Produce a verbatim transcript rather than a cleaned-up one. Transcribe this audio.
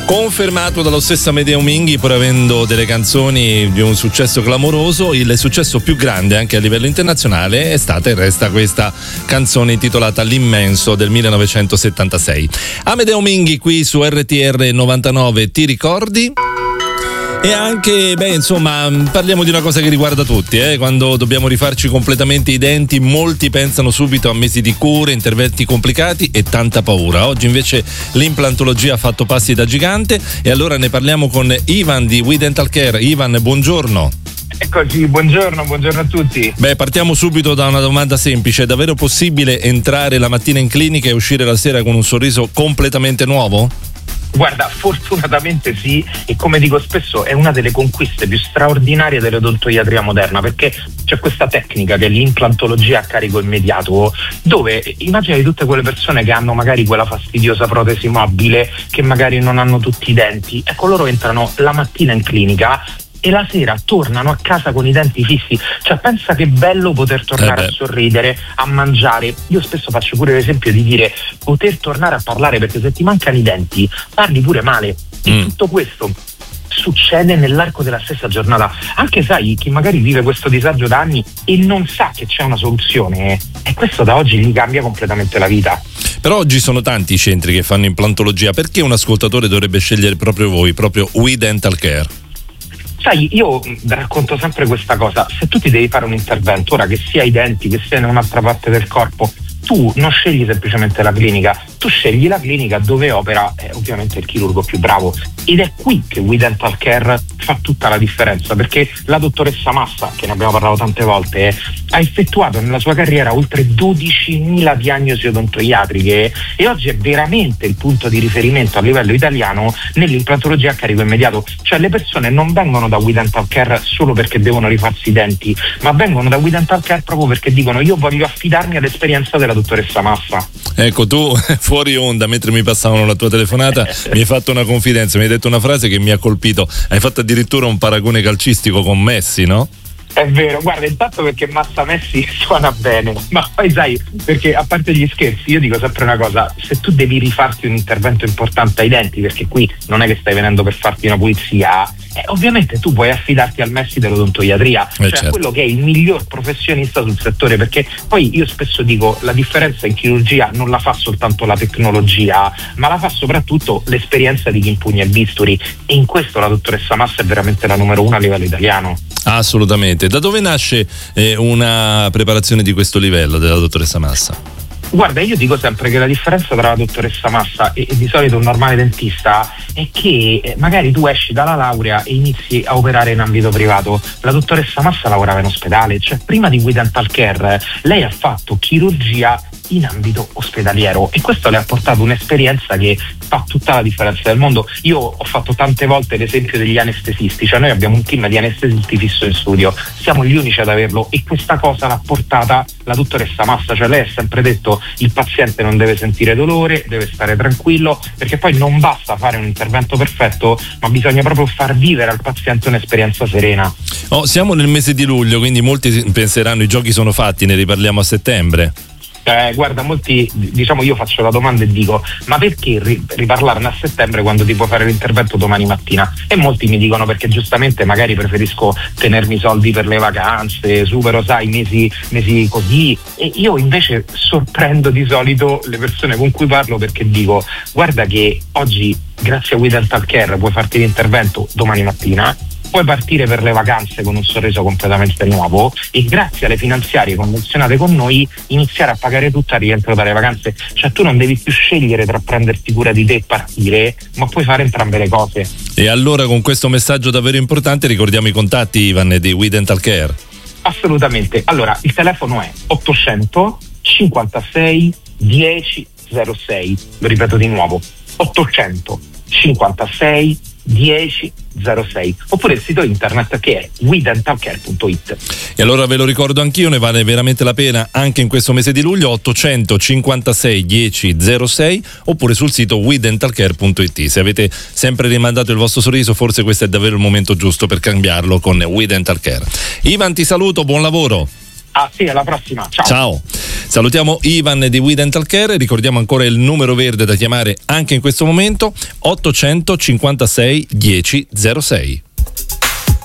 Confermato dallo stesso Amedeo Minghi, pur avendo delle canzoni di un successo clamoroso, il successo più grande anche a livello internazionale è stata e resta questa canzone intitolata L'immenso del millenovecentosettantasei. Amedeo Minghi qui su R T R novantanove, ti ricordi? E anche, beh, insomma, parliamo di una cosa che riguarda tutti, eh? Quando dobbiamo rifarci completamente i denti, molti pensano subito a mesi di cure, interventi complicati e tanta paura. Oggi invece l'implantologia ha fatto passi da gigante e allora ne parliamo con Ivan di We Dental Care. Ivan, buongiorno. Eccoci, buongiorno, buongiorno a tutti. Beh, partiamo subito da una domanda semplice: è davvero possibile entrare la mattina in clinica e uscire la sera con un sorriso completamente nuovo? Guarda, fortunatamente sì, e come dico spesso è una delle conquiste più straordinarie dell'odontoiatria moderna, perché c'è questa tecnica che è l'implantologia a carico immediato, dove immagini tutte quelle persone che hanno magari quella fastidiosa protesi mobile, che magari non hanno tutti i denti, ecco, loro entrano la mattina in clinica e la sera tornano a casa con i denti fissi. Cioè, pensa che bello poter tornare eh a sorridere, a mangiare. Io spesso faccio pure l'esempio di dire poter tornare a parlare, perché se ti mancano i denti parli pure male. E mm. tutto questo succede nell'arco della stessa giornata. Anche, sai, chi magari vive questo disagio da anni e non sa che c'è una soluzione, e questo da oggi gli cambia completamente la vita. Però oggi sono tanti i centri che fanno implantologia. Perché un ascoltatore dovrebbe scegliere proprio voi, proprio We Dental Care? Sai, io racconto sempre questa cosa: se tu ti devi fare un intervento, ora che sia ai denti, che sia in un'altra parte del corpo, tu non scegli semplicemente la clinica, tu scegli la clinica dove opera eh, ovviamente il chirurgo più bravo. Ed è qui che We Dental Care fa tutta la differenza, perché la dottoressa Massa, che ne abbiamo parlato tante volte, eh, ha effettuato nella sua carriera oltre dodicimila diagnosi odontoiatriche e oggi è veramente il punto di riferimento a livello italiano nell'implantologia a carico immediato. Cioè, le persone non vengono da We Dental Care solo perché devono rifarsi i denti, ma vengono da We Dental Care proprio perché dicono: io voglio affidarmi all'esperienza della dottoressa Massa. Ecco, tu fuori onda, mentre mi passavano la tua telefonata, mi hai fatto una confidenza, mi hai detto una frase che mi ha colpito. Hai fatto addirittura un paragone calcistico con Messi, no? È vero, guarda, intanto perché Massa Messi suona bene, ma poi sai, perché a parte gli scherzi, io dico sempre una cosa: se tu devi rifarti un intervento importante ai denti, perché qui non è che stai venendo per farti una pulizia, eh, ovviamente tu puoi affidarti al Messi dell'odontoiatria, eh cioè certo. quello che è il miglior professionista sul settore, perché poi io spesso dico la differenza in chirurgia non la fa soltanto la tecnologia, ma la fa soprattutto l'esperienza di chi impugna il bisturi, e in questo la dottoressa Massa è veramente la numero uno a livello italiano. Assolutamente. Da dove nasce eh, una preparazione di questo livello della dottoressa Massa? Guarda, io dico sempre che la differenza tra la dottoressa Massa e, e di solito un normale dentista è che eh, magari tu esci dalla laurea e inizi a operare in ambito privato. La dottoressa Massa lavorava in ospedale, cioè prima di We Dental Care lei ha fatto chirurgia in ambito ospedaliero, e questo le ha portato un'esperienza che fa tutta la differenza del mondo. Io ho fatto tante volte l'esempio degli anestesisti, cioè noi abbiamo un team di anestesisti fisso in studio, siamo gli unici ad averlo, e questa cosa l'ha portata la dottoressa Massa. Cioè lei ha sempre detto: il paziente non deve sentire dolore, deve stare tranquillo, perché poi non basta fare un intervento perfetto, ma bisogna proprio far vivere al paziente un'esperienza serena. Oh, siamo nel mese di luglio, quindi molti penseranno i giochi sono fatti, ne riparliamo a settembre. Eh, guarda, molti, diciamo, io faccio la domanda e dico: ma perché ri- riparlarne a settembre quando ti puoi fare l'intervento domani mattina? E molti mi dicono: perché giustamente magari preferisco tenermi i soldi per le vacanze, supero, sai, mesi, mesi così. E io invece sorprendo di solito le persone con cui parlo, perché dico: guarda che oggi grazie a We Dental Care puoi farti l'intervento domani mattina, puoi partire per le vacanze con un sorriso completamente nuovo, e grazie alle finanziarie convenzionate con noi iniziare a pagare tutto a rientro dalle vacanze. Cioè tu non devi più scegliere tra prenderti cura di te e partire, ma puoi fare entrambe le cose. E allora, con questo messaggio davvero importante, ricordiamo i contatti, Ivan, di We Dental Care. Assolutamente. Allora, il telefono è ottocento cinquantasei dieci zero sei, lo ripeto di nuovo: ottocento cinquantasei dieci zero sei, oppure il sito internet che è we dental care punto it. E allora ve lo ricordo anch'io, ne vale veramente la pena anche in questo mese di luglio: ottocento cinquantasei dieci zero sei, oppure sul sito we dental care punto it. Se avete sempre rimandato il vostro sorriso, forse questo è davvero il momento giusto per cambiarlo con We Dental Care. Ivan, ti saluto, buon lavoro. Ah sì, alla prossima. Ciao. Ciao. Salutiamo Ivan di We Dental Care, ricordiamo ancora il numero verde da chiamare anche in questo momento, ottocentocinquantasei dieci zero sei.